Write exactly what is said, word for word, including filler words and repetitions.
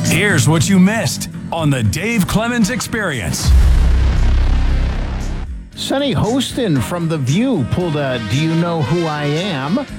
Here's what you missed on the Dave Clemens Experience. Sonny Hostin from The View pulled a Do You Know Who I Am?